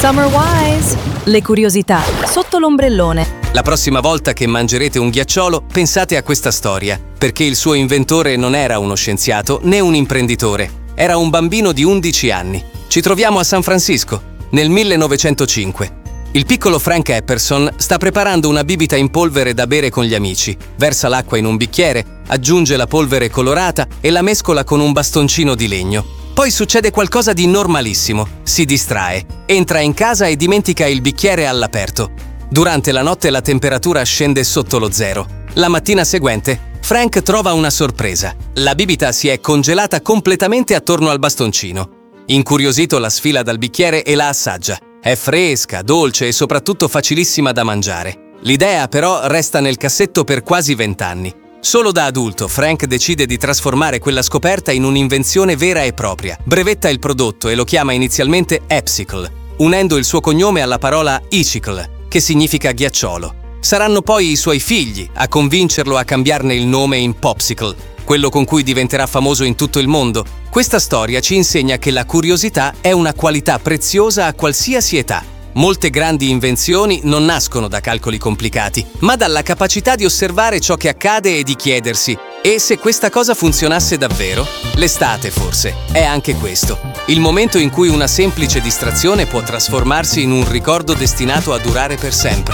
Summer Wise! Le curiosità sotto l'ombrellone. La prossima volta che mangerete un ghiacciolo, pensate a questa storia, perché il suo inventore non era uno scienziato né un imprenditore, era un bambino di 11 anni. Ci troviamo a San Francisco, nel 1905. Il piccolo Frank Epperson sta preparando una bibita in polvere da bere con gli amici. Versa l'acqua in un bicchiere, aggiunge la polvere colorata e la mescola con un bastoncino di legno. Poi succede qualcosa di normalissimo. Si distrae, entra in casa e dimentica il bicchiere all'aperto. Durante la notte la temperatura scende sotto lo zero. La mattina seguente, Frank trova una sorpresa. La bibita si è congelata completamente attorno al bastoncino. Incuriosito la sfila dal bicchiere e la assaggia. È fresca, dolce e soprattutto facilissima da mangiare. L'idea però resta nel cassetto per quasi 20 anni. Solo da adulto Frank decide di trasformare quella scoperta in un'invenzione vera e propria. Brevetta il prodotto e lo chiama inizialmente Epsicle, unendo il suo cognome alla parola Icicle, che significa ghiacciolo. Saranno poi i suoi figli a convincerlo a cambiarne il nome in Popsicle, quello con cui diventerà famoso in tutto il mondo. Questa storia ci insegna che la curiosità è una qualità preziosa a qualsiasi età. Molte grandi invenzioni non nascono da calcoli complicati, ma dalla capacità di osservare ciò che accade e di chiedersi: e se questa cosa funzionasse davvero? L'estate, forse, è anche questo. Il momento in cui una semplice distrazione può trasformarsi in un ricordo destinato a durare per sempre.